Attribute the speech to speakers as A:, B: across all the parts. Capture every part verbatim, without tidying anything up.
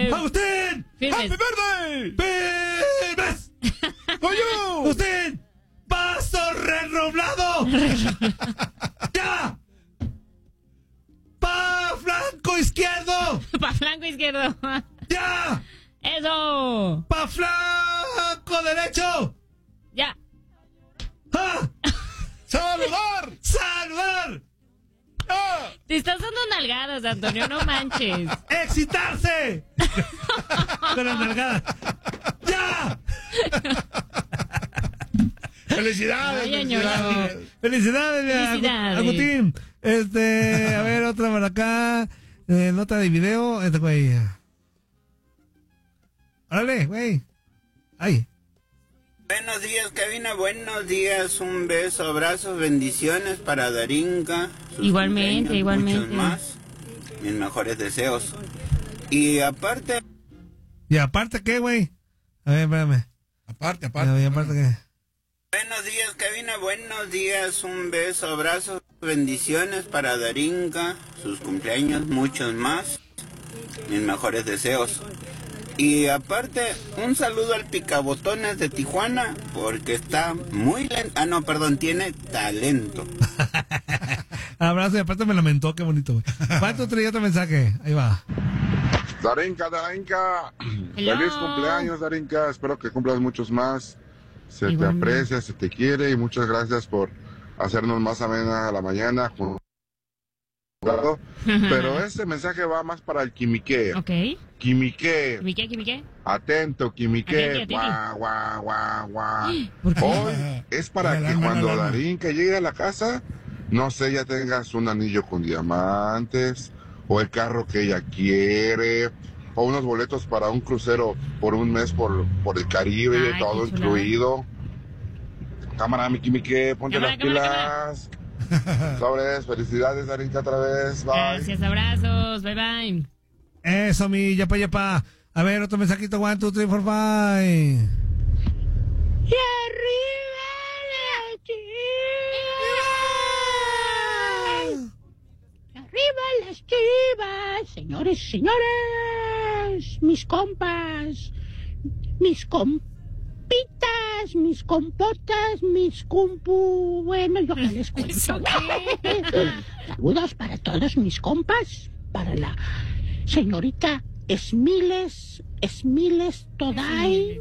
A: Agustín.
B: Firmes.
A: Happy birthday. Firmes. Coño. Agustín. Paso redoblado. Ya. Pa flanco izquierdo.
B: Pa flanco izquierdo.
A: Ya.
B: Eso.
A: Pa flanco derecho.
B: Ya.
A: ¡Ah! ¡Saludar! ¡Saludar! ¡Ah!
B: Te estás dando nalgadas, Antonio, no manches.
A: ¡Excitarse! Con las nalgadas. ¡Ya! ¡Felicidades!
B: Ay,
A: ¡Felicidades! ¡Felicidades,
B: Felicidades.
A: Agustín! Este, a ver, otra por acá. Eh, nota de video. Este güey. ¡Órale, güey! ¡Ay!
C: Buenos días, cabina, buenos días, un beso, abrazos, bendiciones para Darinka.
B: Igualmente, igualmente.
C: Muchos más, mis mejores deseos. Y aparte...
A: ¿Y aparte qué, güey? A ver, espérame.
D: Aparte, aparte.
A: ¿Y aparte qué?
C: Buenos días, cabina, buenos días, un beso, abrazos, bendiciones para Darinka, sus cumpleaños, muchos más, mis mejores deseos. Y aparte, un saludo al Picabotones de Tijuana, porque está muy lento. Ah, no, perdón, tiene talento.
A: Abrazo y aparte me lamentó, qué bonito, güey. ¿Cuánto traía otro mensaje? Ahí va.
E: Darinka, Darinka.
B: Hello.
E: Feliz cumpleaños, Darinka. Espero que cumplas muchos más. Se
B: Igualmente.
E: te aprecia, se te quiere y muchas gracias por hacernos más amena la mañana. Pero este mensaje va más para el Quimique.
B: Ok.
E: Quimique.
B: ¿Qué, qué, qué?
E: Atento, Quimique.
B: Atenti, atenti.
E: Guau, guau, guau, guau.
B: ¿Por qué?
E: Hoy es para
D: Alarma,
E: que cuando
D: alarma.
E: Darinka llegue a la casa, no sé, ya tengas un anillo con diamantes, o el carro que ella quiere, o unos boletos para un crucero por un mes por, por el Caribe,
B: Ay,
E: todo
B: qué chulada.
E: incluido. Cámara, mi Quimique, ponte
B: Cámara,
E: las
B: cámara,
E: pilas. Sobres, felicidades, Darinka, otra vez. Bye.
B: Gracias, abrazos. Bye, bye.
A: Eso, mi yapa, yapa. A ver, otro mensajito. One, two, three, four, five.
B: Y arriba las chivas. Arriba las chivas. Señores, señores. Mis compas. Mis compitas. Mis compotas. Mis compu. Bueno, yo que les cuento. Saludos para todos mis compas. Para la señorita Esmiles. Esmiles Today.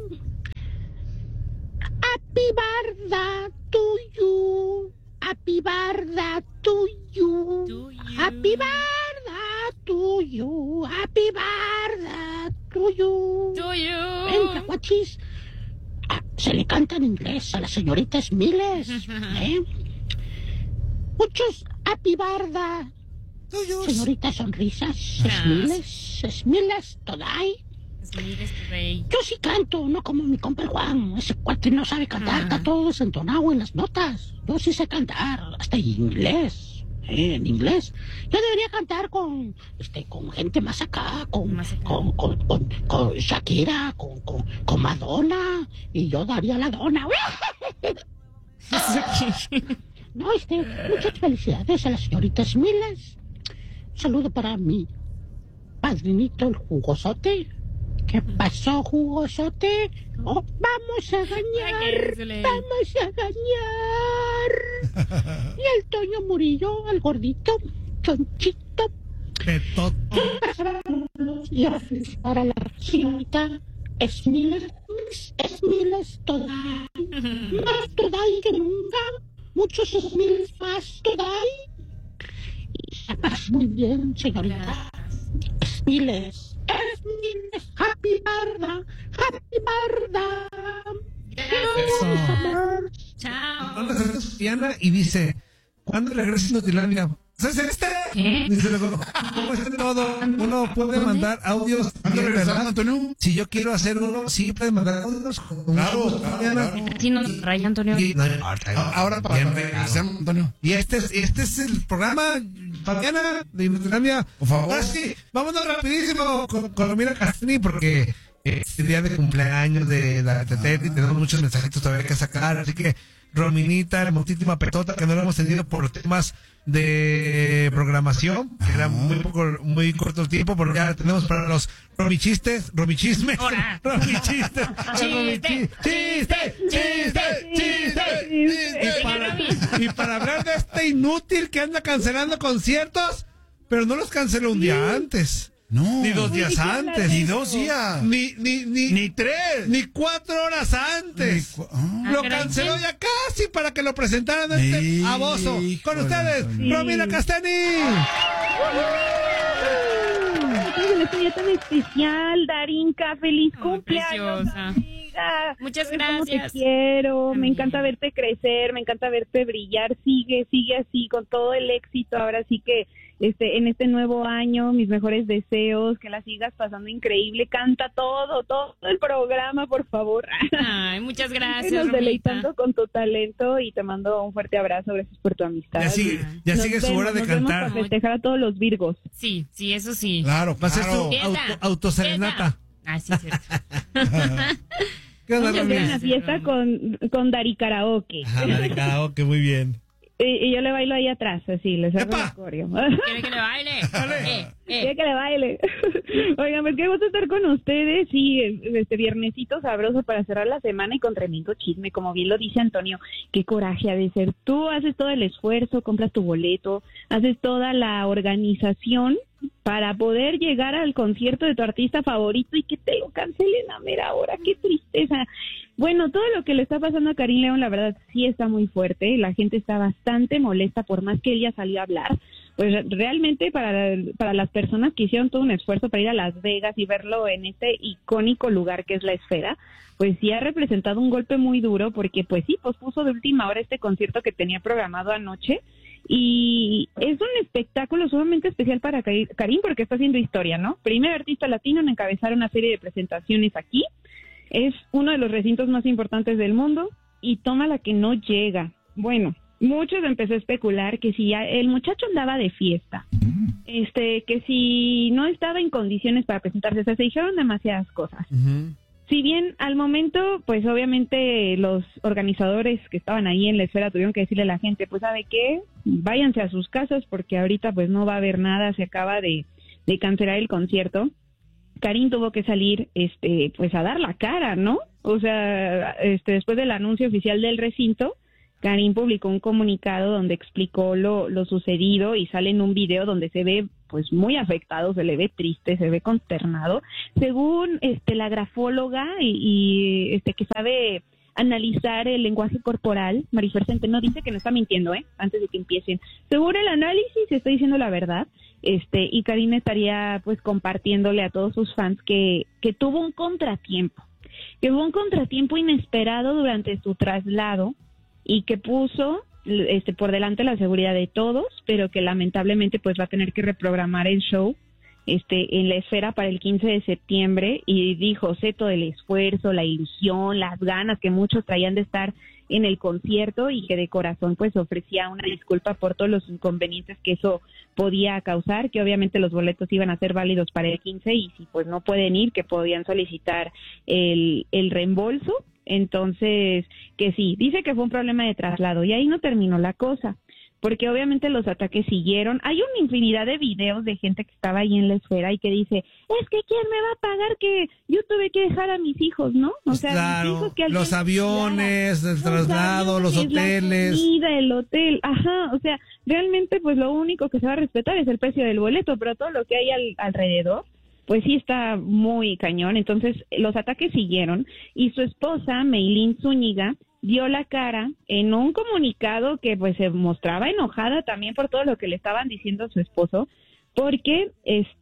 B: Happy birthday to you. Happy birthday to you. To you. Happy birthday to you. Happy birthday to you.
F: To you.
B: Venga, guachis. Ah, se le canta en inglés a la señorita Esmiles. ¿Eh? Muchos happy birthday. Señorita Sonrisas. Esmiles. Esmiles Today.
F: Esmiles Today.
B: Yo sí canto, no como mi compa el Juan. Ese cuate no sabe cantar, está todo desentonado en las notas. Yo sí sé cantar, hasta en inglés. Eh, en inglés. Yo debería cantar con este con gente más acá, con,
F: Más acá.
B: con, con, con, con Shakira, con, con, con Madonna, y yo daría la dona. No, este, muchas felicidades a la señorita Esmiles. Un saludo para mi padrinito, el jugosote. ¿Qué pasó, jugosote? Oh, vamos a
F: Ay,
B: ganar,
F: quédensele.
B: vamos a ganar. Y el Toño Murillo, el gordito, chonchito.
A: Petot.
B: Y a felicitar a la señorita Esmiles, Esmiles Today. Más Today que nunca. Muchos Esmiles más Today. Y se pasa muy bien, señorita. Esmiles, Esmiles, happy birthday, happy birthday.
F: Chao.
A: ¿Dónde está Sofía? Y dice, ¿cuándo regresas a Notilandia? ¿Sabes este?
F: ¿Qué?
A: Dice luego, ¿cómo está todo? Uno puede mandar audios,
D: ¿Cuándo
A: bien,
D: regresando,
A: ¿verdad?
D: Antonio?
A: Si yo quiero hacer uno, sí puede mandar audios. con-
D: Claro, claro,
A: Fabiana.
D: claro.
F: Así nos raya, Antonio.
A: Y, no importa,
D: Ahora para,
A: bien
D: para
A: pegado.
D: regresar, Antonio.
A: Y este es, este es el programa, Fabiana, de Notilandia.
D: Por favor.
A: Ahora sí, vámonos rapidísimo con, con Romina Castrini, porque eh, es el día de cumpleaños de la Teteti, tenemos muchos mensajitos todavía que sacar, así que Rominita, hermosísima Petota, que no lo hemos tenido por temas de programación, que era muy poco, muy corto el tiempo, pero ya tenemos para los romichistes, romichismes,
F: Hola.
A: romichistes,
F: Chiste,
A: chiste, chiste, chiste, chiste, y para, y para hablar de este inútil que anda cancelando conciertos, pero no los canceló un día antes.
D: No.
A: Ni dos días antes.
D: Ni dos días.
A: Ni, ni, ni,
D: Ni tres.
A: Ni cuatro horas antes.
D: Ni cu- ah.
A: Lo
F: Ah,
A: canceló
F: caray.
A: ya casi para que lo presentaran este
D: Híjole,
A: aboso. Con ustedes,
D: Antonio.
A: Romina Castani.
G: En este día tan especial, Darinka, feliz
F: Ay,
G: cumpleaños,
F: preciosa.
G: amiga.
F: Muchas
G: Sabes cómo
F: gracias.
G: Te quiero, me
F: También.
G: encanta verte crecer, me encanta verte brillar. Sigue, sigue así con todo el éxito. Ahora sí que este en este nuevo año, mis mejores deseos, que la sigas pasando increíble. Canta todo, todo el programa, por favor.
F: Ay, muchas gracias,
G: Nos
F: Romita.
G: deleitando con tu talento y te mando un fuerte abrazo. Gracias por tu amistad.
A: Ya sigue, ya
G: Nos
A: sigue su
G: vemos,
A: hora de
G: nos vemos
A: cantar.
G: para festejar a todos los Virgos.
F: Sí, sí, eso sí.
D: Claro,
A: Va a ser
D: claro.
A: su
F: Fiesta,
A: auto, autoserenata.
F: fiesta. Ah, sí, es cierto.
A: ¿Qué onda,
G: Vamos a hacer
A: Romina?
G: una fiesta con, con Dari Karaoke.
A: Ajá, la de karaoke, muy bien.
G: Y, y yo le bailo ahí atrás, así, le saco
A: ¡Epa!
G: el coreo.
F: ¿Quiere que le baile? Eh, eh.
G: Quiere que le baile. Oigan, pues qué gusto estar con ustedes. Sí, este viernesito sabroso para cerrar la semana y con tremendo chisme, como bien lo dice Antonio. Qué coraje ha de ser. Tú haces todo el esfuerzo, compras tu boleto, haces toda la organización para poder llegar al concierto de tu artista favorito y que te lo cancelen a mera hora. Qué tristeza. Bueno, todo lo que le está pasando a Karim León, la verdad, sí está muy fuerte. La gente está bastante molesta, por más que ella salió a hablar. Pues realmente para, para las personas que hicieron todo un esfuerzo para ir a Las Vegas y verlo en este icónico lugar que es la Esfera, pues sí ha representado un golpe muy duro, porque pues sí, pospuso de última hora este concierto que tenía programado anoche. Y es un espectáculo sumamente especial para Cari- Karim, porque está haciendo historia, ¿no? Primer artista latino en encabezar una serie de presentaciones aquí. Es uno de los recintos más importantes del mundo y toma la que no llega. Bueno, muchos empezó a especular que si ya el muchacho andaba de fiesta, este, que si no estaba en condiciones para presentarse, o sea, se dijeron demasiadas cosas.
A: Ujú.
G: Si bien al momento, pues obviamente los organizadores que estaban ahí en la Esfera tuvieron que decirle a la gente, pues ¿sabe qué? Váyanse a sus casas porque ahorita pues no va a haber nada, se acaba de, de cancelar el concierto. Karim tuvo que salir, este, pues a dar la cara, ¿no? O sea, este, después del anuncio oficial del recinto, Karim publicó un comunicado donde explicó lo, lo sucedido y sale en un video donde se ve pues muy afectado, se le ve triste, se ve consternado. Según este la grafóloga y, y este que sabe analizar el lenguaje corporal, Marifer Centeno dice que no está mintiendo, ¿eh? Antes de que empiecen. Según el análisis, está diciendo la verdad. Este, y Karim estaría pues compartiéndole a todos sus fans que, que tuvo un contratiempo, que hubo un contratiempo inesperado durante su traslado y que puso este por delante la seguridad de todos, pero que lamentablemente pues va a tener que reprogramar el show este en la Esfera para el quince de septiembre, y dijo, sé todo el esfuerzo, la ilusión, las ganas que muchos traían de estar en el concierto y que de corazón pues ofrecía una disculpa por todos los inconvenientes que eso podía causar, que obviamente los boletos iban a ser válidos para el quince y si pues no pueden ir, que podían solicitar el, el reembolso. Entonces, que sí, dice que fue un problema de traslado y ahí no terminó la cosa, porque obviamente los ataques siguieron. Hay una infinidad de videos de gente que estaba ahí en la Esfera y que dice, es que ¿quién me va a pagar que yo tuve que dejar a mis hijos, no? O sea,
A: Claro,
G: mis hijos que alguien
A: los aviones, el
G: Los
A: traslado, los
G: aviones, la
A: hoteles.
G: comida, el hotel, ajá, o sea, realmente pues lo único que se va a respetar es el precio del boleto, pero todo lo que hay al, alrededor, pues sí está muy cañón. Entonces los ataques siguieron y su esposa, Meilín Zúñiga, dio la cara en un comunicado que pues se mostraba enojada también por todo lo que le estaban diciendo a su esposo, porque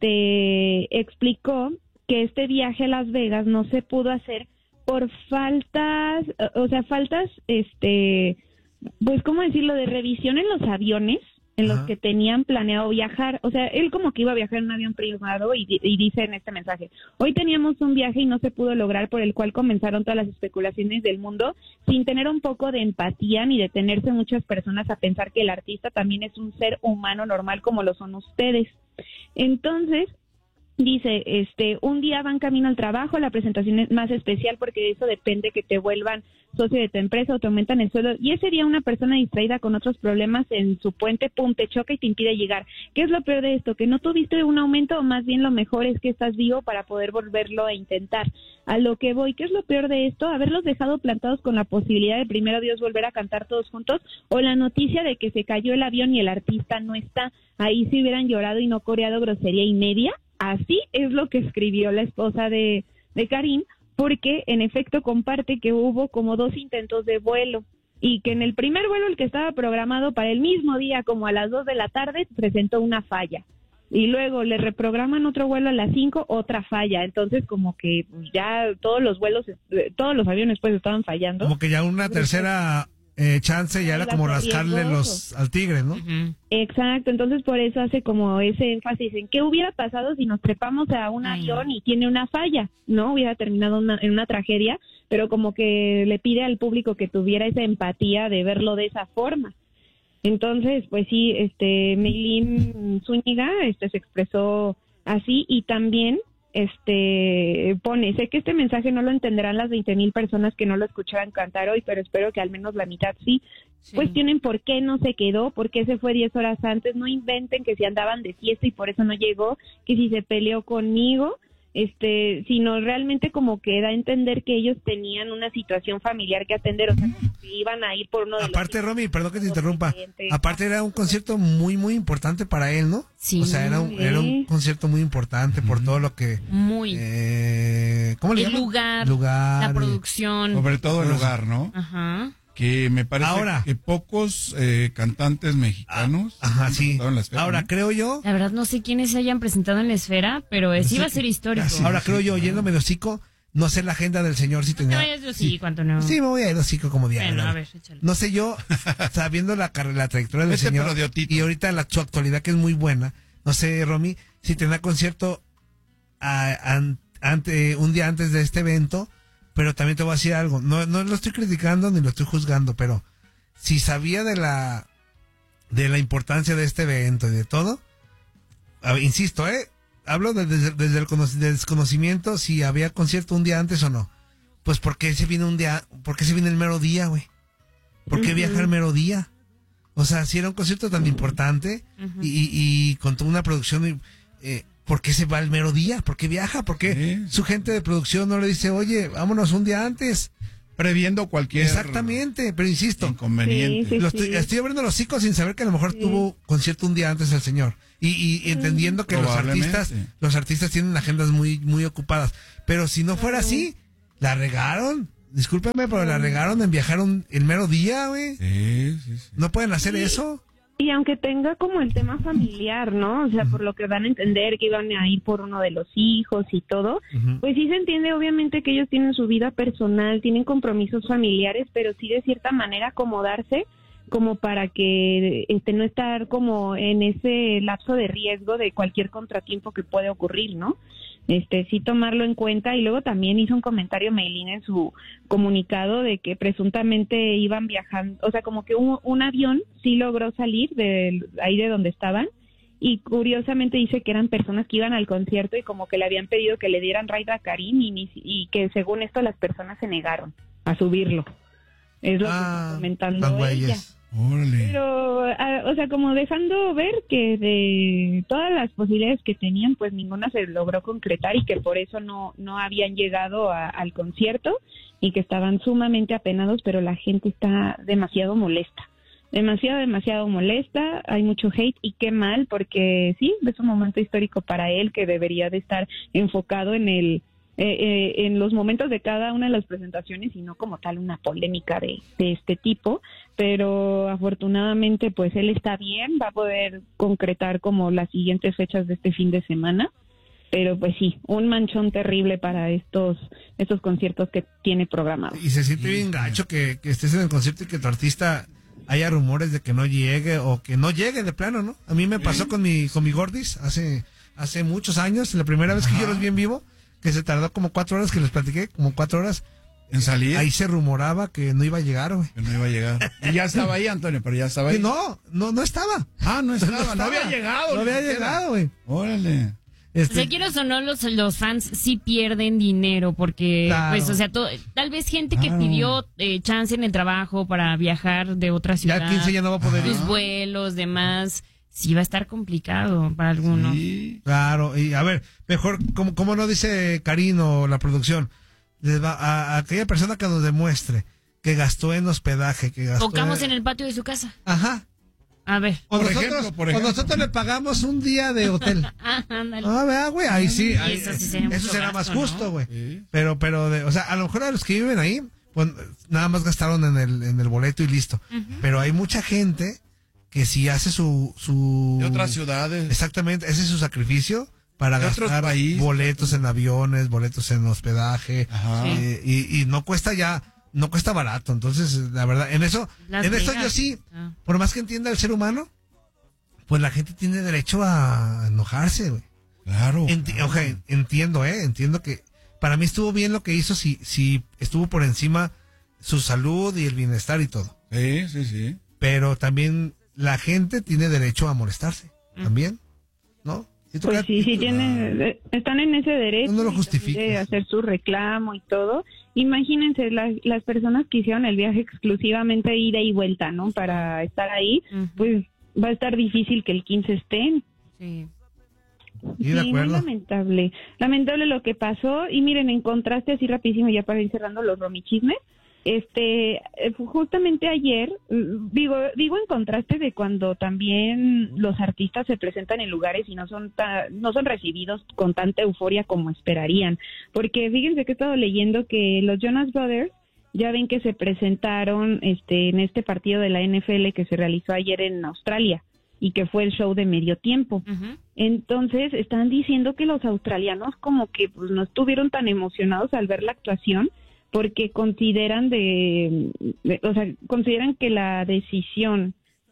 G: este explicó que este viaje a Las Vegas no se pudo hacer por faltas, o sea, faltas, este, pues, ¿cómo decirlo?, de revisión en los aviones en los
A: Ajá.
G: que tenían planeado viajar. O sea, él como que iba a viajar en un avión privado y, y dice en este mensaje, hoy teníamos un viaje y no se pudo lograr, por el cual comenzaron todas las especulaciones del mundo, sin tener un poco de empatía ni detenerse muchas personas a pensar que el artista también es un ser humano normal como lo son ustedes. Entonces, Dice, este, un día van camino al trabajo, la presentación es más especial porque de eso depende que te vuelvan socio de tu empresa o te aumentan el sueldo. Y ese día una persona distraída con otros problemas en su puente, pum, te choca y te impide llegar. ¿Qué es lo peor de esto? Que no tuviste un aumento, o más bien lo mejor es que estás vivo para poder volverlo a intentar. A lo que voy, ¿qué es lo peor de esto? Haberlos dejado plantados con la posibilidad de primero Dios volver a cantar todos juntos, o la noticia de que se cayó el avión y el artista no está. Ahí si hubieran llorado y no coreado grosería y media. Así es lo que escribió la esposa de, de Karim, porque en efecto comparte que hubo como dos intentos de vuelo y que en el primer vuelo, el que estaba programado para el mismo día, como a las dos de la tarde, presentó una falla. Y luego le reprograman otro vuelo a las cinco, otra falla. Entonces como que ya todos los vuelos, todos los aviones pues estaban fallando.
A: Como que ya una tercera eh, chance ya era como rascarle los al tigre, ¿no?
F: Ujú.
G: Exacto, entonces por eso hace como ese énfasis en qué hubiera pasado si nos trepamos a un
F: Ay,
G: avión
F: no.
G: y tiene una falla, ¿no? Hubiera terminado una- en una tragedia, pero como que le pide al público que tuviera esa empatía de verlo de esa forma. Entonces, pues sí, este, Meilín Zúñiga, este, se expresó así y también, este, pone, sé que este mensaje no lo entenderán las veinte mil personas que no lo escucharan cantar hoy, pero espero que al menos la mitad sí.
F: Sí.
G: Cuestionen por qué no se quedó, por qué se fue diez horas antes, no inventen que si andaban de fiesta y por eso no llegó, que si se peleó conmigo, este, sino realmente como que da a entender que ellos tenían una situación familiar que atender, o sea, como que iban a ir por uno de los
A: Aparte, Romy, perdón que te interrumpa.
G: clientes.
A: Aparte era un concierto muy, muy importante para él, ¿no?
F: Sí.
A: O sea, era un, era un concierto muy importante por todo lo que...
F: Muy.
A: Eh, ¿Cómo le
F: el
A: llaman?
F: lugar,
A: Lugar,
F: la
A: eh,
F: producción.
D: Sobre todo el lugar, ¿no?
F: Ajá.
D: Que me parece
A: Ahora.
D: que pocos eh, cantantes mexicanos
A: Ajá,
D: han
A: sí.
D: presentado en la esfera,
A: Ahora,
D: ¿no?
A: creo yo...
F: La verdad no sé quiénes se hayan presentado en la esfera, pero es, iba a ser histórico.
D: casi.
A: Ahora,
D: sí,
A: creo yo,
D: claro.
A: yéndome de hocico, no sé la agenda del señor si
F: No te
A: tenía...
F: vayas de sí, cuánto no.
A: Sí, me voy a ir de hocico como diario.
F: Bueno,
A: ¿no?
F: a ver, échale.
A: No sé yo, sabiendo la, carre- la trayectoria del
D: Vete,
A: señor
D: pero de otito.
A: y ahorita la, su actualidad que es muy buena, no sé, Romy, si tendrá concierto a- an- ante, un día antes de este evento, pero también te voy a decir algo, no, no lo estoy criticando ni lo estoy juzgando, pero si sabía de la de la importancia de este evento y de todo, a ver, insisto, eh, hablo de- desde, desde el cono- del desconocimiento si había concierto un día antes o no. Pues ¿por qué se viene un día, por qué se viene el mero día, güey? ¿Por qué viajar el mero día? O sea, si era un concierto tan importante
F: Ujú.
A: y, y, y con toda una producción, eh, ¿por qué se va el mero día? ¿Por qué viaja? ¿Por qué
D: Sí.
A: su gente de producción no le dice, oye, vámonos un día antes?
D: Previendo cualquier
A: Exactamente, pero insisto,
D: inconveniente.
G: Sí, sí.
A: lo estoy, estoy abriendo los hocico sin saber que a lo mejor tuvo concierto un día antes el señor. Y, y- y entendiendo que los
D: Probablemente.
A: artistas, los artistas tienen agendas muy, muy ocupadas. Pero si no fuera así, la regaron. Discúlpeme, pero la regaron en viajar un- el mero día, güey.
D: Sí, sí, sí.
A: ¿No pueden hacer eso?
G: Y aunque tenga como el tema familiar, ¿no? O sea, por lo que van a entender que iban a ir por uno de los hijos y todo, pues sí se entiende obviamente que ellos tienen su vida personal, tienen compromisos familiares, pero sí de cierta manera acomodarse como para que este no estar como en ese lapso de riesgo de cualquier contratiempo que puede ocurrir, ¿no? Este, sí tomarlo en cuenta. Y luego también hizo un comentario Meilín en su comunicado de que presuntamente iban viajando, o sea, como que un, un avión sí logró salir de ahí de donde estaban, y curiosamente dice que eran personas que iban al concierto y como que le habían pedido que le dieran ride a Karim y, ni- y que según esto las personas se negaron a subirlo. Es lo que está comentando
A: tan
G: ella.
A: güeyes.
D: Órale.
G: Pero, ah, o sea, como dejando ver que de todas las posibilidades que tenían, pues ninguna se logró concretar y que por eso no, no habían llegado a- al concierto y que estaban sumamente apenados, pero la gente está demasiado molesta. Demasiado, demasiado molesta, hay mucho hate y qué mal, porque sí, es un momento histórico para él que debería de estar enfocado en el eh, eh, en los momentos de cada una de las presentaciones y no como tal una polémica de, de este tipo, pero afortunadamente pues él está bien, va a poder concretar como las siguientes fechas de este fin de semana, pero pues sí, un manchón terrible para estos estos conciertos que tiene programados.
A: Y se siente bien gacho que, que estés en el concierto y que tu artista haya rumores de que no llegue o que no llegue de plano, ¿no? A mí me pasó con mi con mi Gordis hace hace muchos años, la primera vez que yo los vi en vivo, que se tardó como cuatro horas, que les platiqué, como cuatro horas.
D: ¿En salir?
A: Ahí se rumoraba que no iba a llegar, güey.
D: Que no iba a llegar. Y ya estaba ahí, Antonio, pero ya estaba ahí.
A: Que no, no, no estaba.
D: Ah, no estaba, no había llegado.
A: No
D: ni
A: había
D: siquiera.
A: llegado, güey.
D: Órale.
F: O sea, quieras o no, los, los fans sí pierden dinero porque,
A: Claro.
F: pues, o sea, to- tal vez gente que
D: Claro.
F: pidió eh, chance en el trabajo para viajar de otra
A: Ya
F: ciudad,
A: el quince ya no va a poder ir.
F: sus vuelos, demás, sí va a estar complicado para algunos.
D: Sí.
A: Claro, y a ver, mejor, como, como no dice Karino, la producción, les va a, a aquella persona que nos demuestre que gastó en hospedaje, que gastó
F: Tocamos
A: en...
F: en el patio de su casa.
A: Ajá.
F: A ver.
A: O
D: Por
A: nosotros,
D: ejemplo, por
A: o
D: ejemplo.
A: nosotros le pagamos un día de hotel.
F: Ah, ándale.
A: Ah, vea, güey, ahí sí. Ahí,
F: eso sí sería
A: eso
F: mucho
A: será
F: gasto,
A: más justo,
F: ¿no?
A: güey.
D: Sí.
A: Pero, pero, de, o sea, a lo mejor a los que viven ahí, pues nada más gastaron en el, en el boleto y listo. Pero hay mucha gente que sí hace su, su...
D: De otras ciudades.
A: Exactamente, ese es su sacrificio para
D: De otros
A: gastar
D: países.
A: boletos en aviones, boletos en hospedaje.
D: Ajá.
F: Sí.
A: eh, y, y no cuesta ya, no cuesta barato. Entonces, la verdad, en eso,
F: Las
A: en eso
F: Vegas.
A: yo sí,
F: Ah.
A: por más que entienda el ser humano, pues la gente tiene derecho a enojarse, güey.
D: Claro.
A: Enti-
D: claro.
A: ok, entiendo, eh, entiendo que para mí estuvo bien lo que hizo si, si estuvo por encima su salud y el bienestar y todo.
D: Sí, sí, sí.
A: Pero también la gente tiene derecho a molestarse, también, ¿no? ¿Y tú
G: Pues
A: qué-
G: sí, sí
A: y tú-
G: tienen, eh, están en ese derecho
A: No lo
G: y
A: justifiques.
G: de hacer su reclamo y todo. Imagínense las, las personas que hicieron el viaje exclusivamente ida y vuelta, ¿no? Para estar ahí,
F: Ujú.
G: pues va a estar difícil que el quince estén.
F: Sí.
A: Sí, de
G: muy
A: acuerdo.
G: lamentable. Lamentable lo que pasó. Y miren, en contraste, así rapidísimo, ya para ir cerrando los romichismes, este, eh, justamente ayer, mm, digo, digo en contraste de cuando también los artistas se presentan en lugares y no son ta- no son recibidos con tanta euforia como esperarían. Porque fíjense que he estado leyendo que los Jonas Brothers, ya ven que se presentaron este en este partido de la N F L que se realizó ayer en Australia y que fue el show de medio tiempo.
F: Ujú.
G: Entonces están diciendo que los australianos como que pues no estuvieron tan emocionados al ver la actuación porque consideran de, de- o sea, consideran que la decisión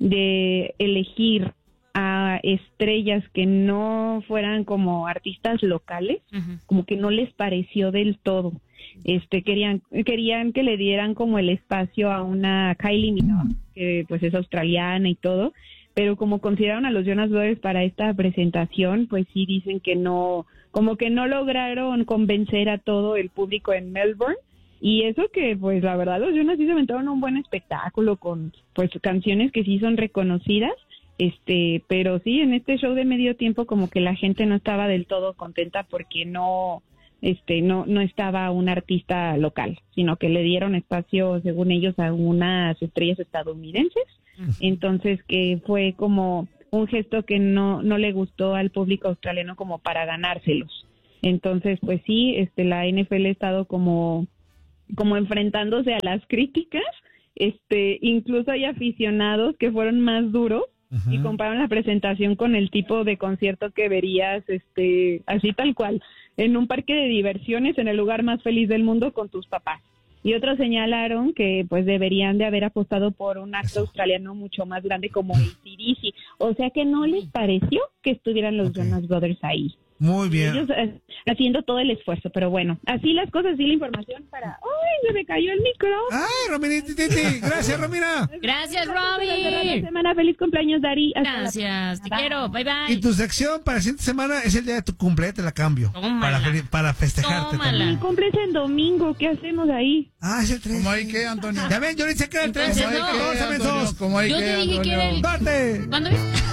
G: de elegir a estrellas que no fueran como artistas locales,
F: Ujú.
G: como que no les pareció del todo. Este querían querían que le dieran como el espacio a una Kylie Minogue, que pues es australiana y todo, pero como consideraron a los Jonas Brothers para esta presentación, pues sí dicen que no, como que no lograron convencer a todo el público en Melbourne. Y eso que, pues la verdad, los Jonas sí se aventaron un buen espectáculo con pues canciones que sí son reconocidas, este, pero sí, en este show de medio tiempo como que la gente no estaba del todo contenta porque no, este, no, no estaba un artista local, sino que le dieron espacio, según ellos, a unas estrellas estadounidenses. Entonces que fue como un gesto que no, no le gustó al público australiano como para ganárselos. Entonces, pues sí, este, la N F L ha estado como como enfrentándose a las críticas, este, incluso hay aficionados que fueron más duros y comparan la presentación con el tipo de concierto que verías, este, así tal cual, en un parque de diversiones en el lugar más feliz del mundo con tus papás. Y otros señalaron que pues deberían de haber apostado por un acto australiano mucho más grande como el A C D C. O sea que no les pareció que estuvieran los
A: Ok.
G: Jonas Brothers ahí.
A: Muy bien.
G: Ellos eh, haciendo todo el esfuerzo, pero bueno, así las cosas, así la información para... ¡Ay, se me cayó el micro!
A: Ay, Rominiti, titi. Gracias, Romina.
F: Gracias,
G: Durante la
F: Robbie.
G: semana, feliz cumpleaños, Dari. Hasta la
F: Gracias. Te
G: próxima.
F: quiero. Bye, bye.
A: Y tu sección para la siguiente semana es el día de tu cumple, te la cambio.
F: Tómala.
A: Para, fel- para festejarte
F: Tómala.
A: también.
G: Mi cumple es en domingo, ¿qué hacemos ahí?
A: Ah, es el tres.
D: ¿Cómo hay que, Antonio?
A: Ya ven, yo dice que era el tres.
F: Entonces,
D: ¿Cómo hay
F: no.
D: que,
A: Todos saben
D: Antonio?
A: todos.
D: ¿Cómo hay
F: Yo
D: que,
F: te dije que
D: Antonio?
F: era el-
A: ¡Corte!
F: ¿Cuándo?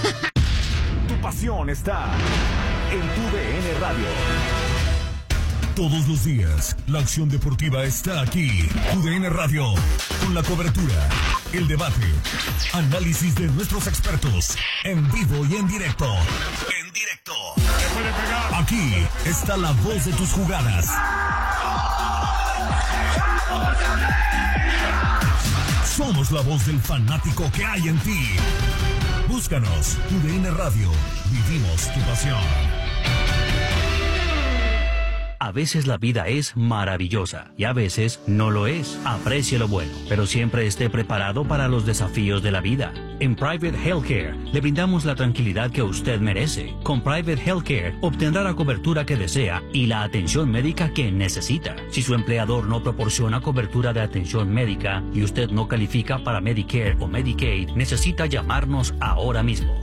H: Tu pasión está en tu D N Radio.
I: Todos los días, la acción deportiva está aquí. U D N Radio, con la cobertura, el debate, análisis de nuestros expertos, en vivo y en directo. En directo. Aquí está la voz de tus jugadas. Somos la voz del fanático que hay en ti. Búscanos, U D N Radio. Vivimos tu pasión.
J: A veces la vida es maravillosa y a veces no lo es. Aprecie lo bueno, pero siempre esté preparado para los desafíos de la vida. En Private Healthcare le brindamos la tranquilidad que usted merece. Con Private Healthcare obtendrá la cobertura que desea y la atención médica que necesita. Si su empleador no proporciona cobertura de atención médica y usted no califica para Medicare o Medicaid, necesita llamarnos ahora mismo.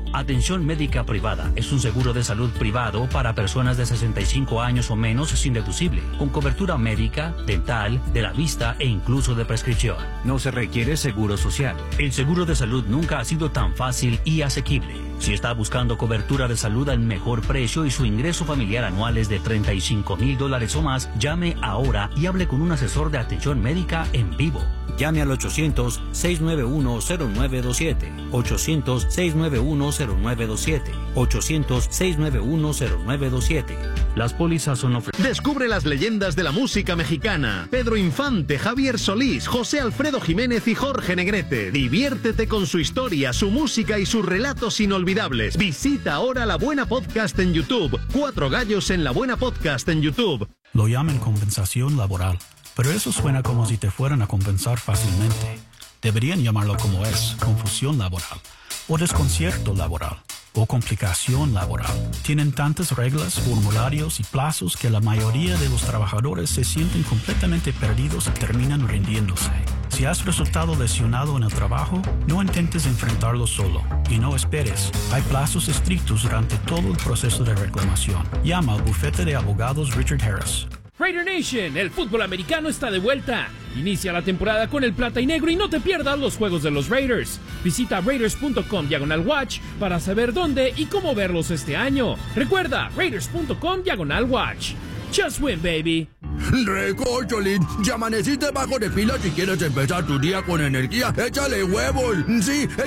J: Atención Médica Privada es un seguro de salud privado para personas de sesenta y cinco años o menos sin deducible, con cobertura médica, dental, de la vista e incluso de prescripción. No se requiere seguro social. El seguro de salud nunca ha sido tan fácil y asequible. Si está buscando cobertura de salud al mejor precio y su ingreso familiar anual es de treinta y cinco mil dólares o más, llame ahora y hable con un asesor de atención médica en vivo. Llame al ochocientos, seiscientos noventa y uno, cero nueve dos siete, ochocientos, seiscientos noventa y uno, cero nueve dos siete, ochocientos, seiscientos noventa y uno, cero nueve dos siete. Las pólizas son ofrecidas.
K: Descubre las leyendas de la música mexicana. Pedro Infante, Javier Solís, José Alfredo Jiménez y Jorge Negrete. Diviértete con su historia, su música y sus relatos inolvidables. Visita ahora La Buena Podcast en YouTube. Cuatro Gallos en La Buena Podcast en YouTube.
L: Lo llaman compensación laboral, pero eso suena como si te fueran a compensar fácilmente. Deberían llamarlo como es, confusión laboral, o desconcierto laboral, o complicación laboral. Tienen tantas reglas, formularios y plazos que la mayoría de los trabajadores se sienten completamente perdidos y terminan rindiéndose. Si has resultado lesionado en el trabajo, no intentes enfrentarlo solo y no esperes. Hay plazos estrictos durante todo el proceso de reclamación. Llama al bufete de abogados Richard Harris.
M: Raider Nation, el fútbol americano está de vuelta. Inicia la temporada con el plata y negro y no te pierdas los juegos de los Raiders. Visita raiders punto com diagonal watch para saber dónde y cómo verlos este año. Recuerda, raiders punto com diagonal watch. Just win, baby.
N: Recocholín, ya amaneciste bajo de pila. Si quieres empezar tu día con energía, échale huevos. Sí,